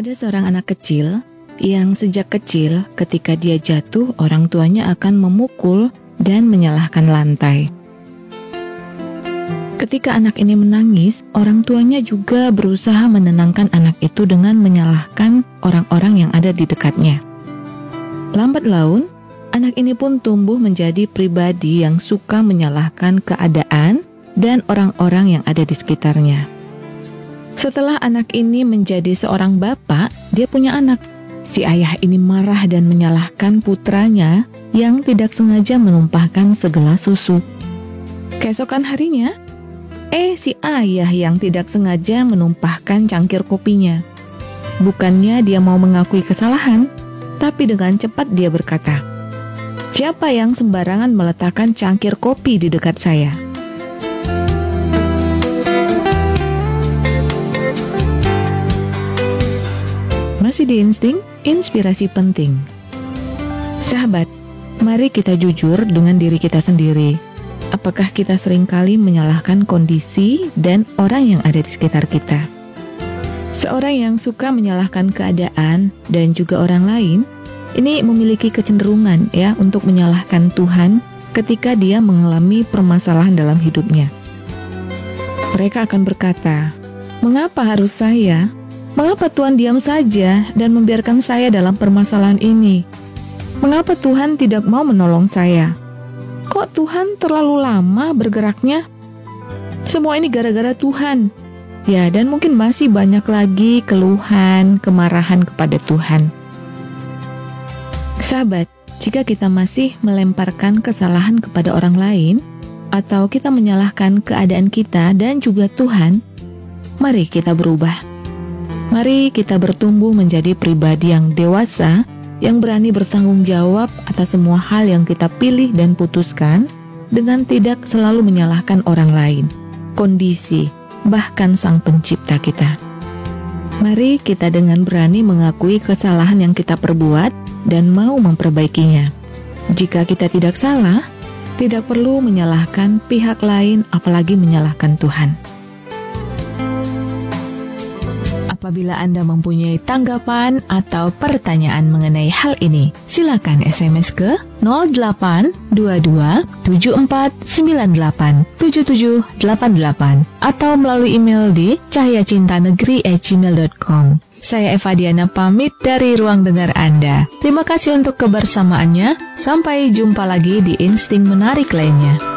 Ada seorang anak kecil yang sejak kecil ketika dia jatuh, orang tuanya akan memukul dan menyalahkan lantai. Ketika anak ini menangis, orang tuanya juga berusaha menenangkan anak itu dengan menyalahkan orang-orang yang ada di dekatnya. Lambat laun, anak ini pun tumbuh menjadi pribadi yang suka menyalahkan keadaan dan orang-orang yang ada di sekitarnya. Setelah anak ini menjadi seorang bapak, dia punya anak. Si ayah ini marah dan menyalahkan putranya yang tidak sengaja menumpahkan segelas susu. Keesokan harinya, si ayah yang tidak sengaja menumpahkan cangkir kopinya. Bukannya dia mau mengakui kesalahan, tapi dengan cepat dia berkata, "Siapa yang sembarangan meletakkan cangkir kopi di dekat saya?" Masih di Insting, inspirasi penting. Sahabat, mari kita jujur dengan diri kita sendiri. Apakah kita seringkali menyalahkan kondisi dan orang yang ada di sekitar kita? Seorang yang suka menyalahkan keadaan dan juga orang lain, ini memiliki kecenderungan untuk menyalahkan Tuhan ketika dia mengalami permasalahan dalam hidupnya. Mereka akan berkata, "Mengapa harus saya? Mengapa Tuhan diam saja dan membiarkan saya dalam permasalahan ini? Mengapa Tuhan tidak mau menolong saya? Kok Tuhan terlalu lama bergeraknya? Semua ini gara-gara Tuhan." Ya, dan mungkin masih banyak lagi keluhan, kemarahan kepada Tuhan. Sahabat, jika kita masih melemparkan kesalahan kepada orang lain, atau kita menyalahkan keadaan kita dan juga Tuhan, mari kita berubah. Mari kita bertumbuh menjadi pribadi yang dewasa, yang berani bertanggung jawab atas semua hal yang kita pilih dan putuskan, dengan tidak selalu menyalahkan orang lain, kondisi, bahkan Sang Pencipta kita. Mari kita dengan berani mengakui kesalahan yang kita perbuat dan mau memperbaikinya. Jika kita tidak salah, tidak perlu menyalahkan pihak lain, apalagi menyalahkan Tuhan. Apabila Anda mempunyai tanggapan atau pertanyaan mengenai hal ini, silakan SMS ke 0822 7498 7788 atau melalui email di cahyacintanegeri@gmail.com. Saya Eva Diana pamit dari ruang dengar Anda. Terima kasih untuk kebersamaannya. Sampai jumpa lagi di Insting Menarik lainnya.